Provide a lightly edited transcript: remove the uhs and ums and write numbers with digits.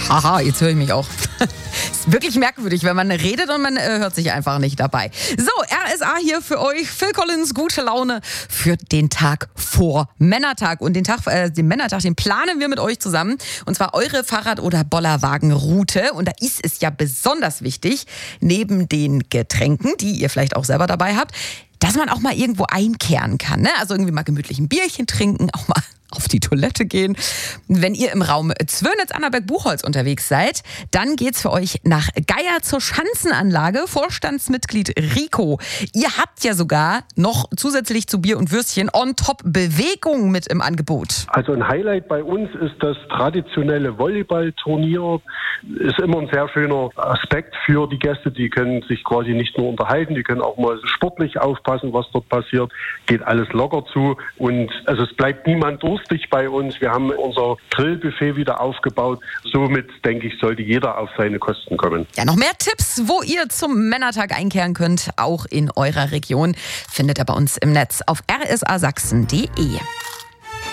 Aha, jetzt höre ich mich auch. Ist wirklich merkwürdig, wenn man redet und man hört sich einfach nicht dabei. So, RSA hier für euch. Phil Collins, gute Laune für den Tag vor Männertag. Und den Männertag, den planen wir mit euch zusammen. Und zwar eure Fahrrad- oder Bollerwagenroute. Und da ist es ja besonders wichtig, neben den Getränken, die ihr vielleicht auch selber dabei habt, dass man auch mal irgendwo einkehren kann. Ne? Also irgendwie mal gemütlich ein Bierchen trinken, auch mal auf die Toilette gehen. Wenn ihr im Raum Zwirnitz-Annaberg-Buchholz unterwegs seid, dann geht's für euch nach Geier zur Schanzenanlage. Vorstandsmitglied Rico. Ihr habt ja sogar noch zusätzlich zu Bier und Würstchen on top Bewegung mit im Angebot. Also ein Highlight bei uns ist das traditionelle Volleyballturnier. Ist immer ein sehr schöner Aspekt für die Gäste. Die können sich quasi nicht nur unterhalten, die können auch mal sportlich aufpassen, was dort passiert. Geht alles locker zu und also es bleibt niemand durstig bei uns. Wir haben unser Grillbuffet wieder aufgebaut. Somit, denke ich, sollte jeder auf seine Kosten kommen. Ja, noch mehr Tipps, wo ihr zum Männertag einkehren könnt, auch in eurer Region, findet ihr bei uns im Netz auf rsasachsen.de.